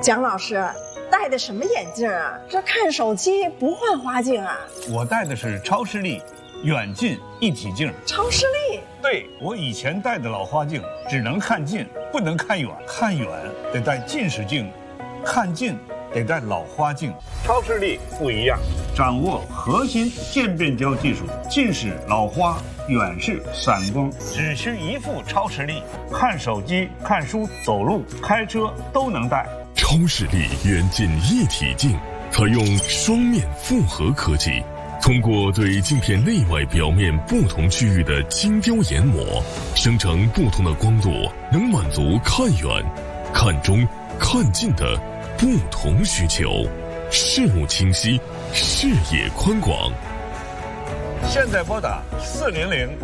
蒋老师戴的什么眼镜啊？这看手机不换花镜啊？ 我戴的是超视力远近一体镜。 超视力？ 对，我以前戴的老花镜只能看近，不能看远，看远得戴近视镜，看近得戴老花镜。超视力不一样，掌握核心渐变焦技术，近视、老花、远视、散光，只需一副超视力，看手机、看书、走路、开车都能戴。 超视力远近一体镜采用双面复合科技，通过对镜片内外表面不同区域的精雕研磨，生成不同的光度，能满足看远、看中、看近的不同需求，视物清晰，视野宽广。 现在拨打400